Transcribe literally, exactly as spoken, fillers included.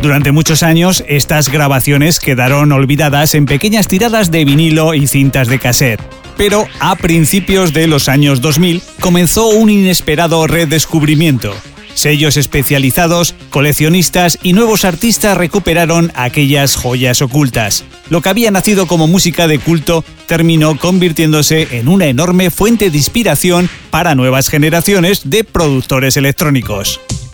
Durante muchos años, estas grabaciones quedaron olvidadas en pequeñas tiradas de vinilo y cintas de cassette. Pero a principios de los años dos mil comenzó un inesperado redescubrimiento. Sellos especializados, coleccionistas y nuevos artistas recuperaron aquellas joyas ocultas. Lo que había nacido como música de culto terminó convirtiéndose en una enorme fuente de inspiración para nuevas generaciones de productores electrónicos.